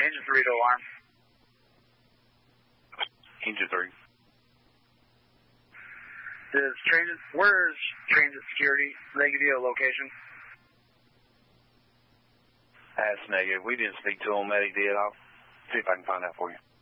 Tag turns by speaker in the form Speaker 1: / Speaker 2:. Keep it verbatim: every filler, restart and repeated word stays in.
Speaker 1: engine three to alarm.
Speaker 2: Engine three.
Speaker 1: Does transit, where's transit security? They give you a location?
Speaker 2: That's negative. We didn't speak to them. Medic did. I'll see if I can find out for you.